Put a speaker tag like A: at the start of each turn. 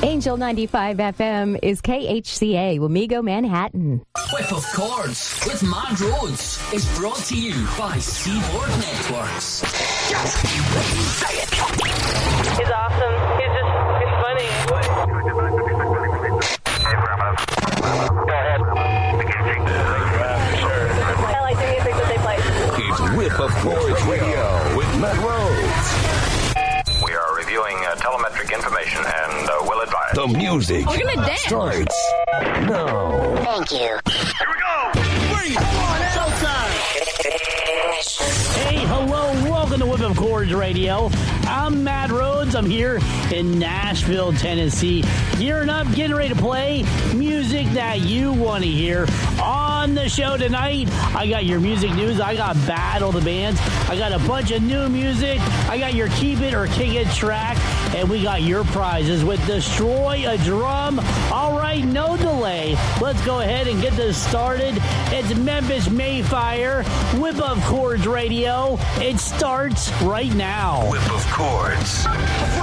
A: Angel 95 FM is KHCA, Wamego, Manhattan.
B: Whip of Chords with Mad Roads is brought to you by Seaboard Networks.
C: He's awesome. He's funny. I like the music that they play.
D: It's Whip of Chords Radio with Matt Rhodes.
E: We are reviewing telemetric information and will advise.
D: The music starts now.
F: Thank you.
E: Here we go!
G: Hey, hello, welcome to Whip of Chords Radio. I'm Matt Rhodes. I'm here in Nashville, Tennessee. Gearing up, getting ready to play music that you want to hear. On the show tonight, I got your music news. I got Battle the Bands. I got a bunch of new music. I got your Keep It or Kick It track. And we got your prizes with Destroy a Drum. All right, no delay. Let's go ahead and get this started. It's Memphis Mayfire, Whip of Chords Radio. It starts right now.
D: Whip of Chords.